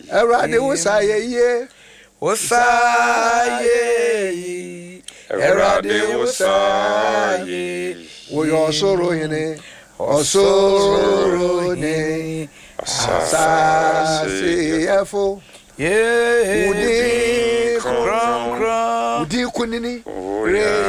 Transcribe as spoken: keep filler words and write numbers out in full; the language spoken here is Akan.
Erade wosaye ye. Wosaye. Erade wosaye. Wo yo soro hene. Osoro ne. Asase yefo. Yeah. Udi Kram kram. Udi kunini.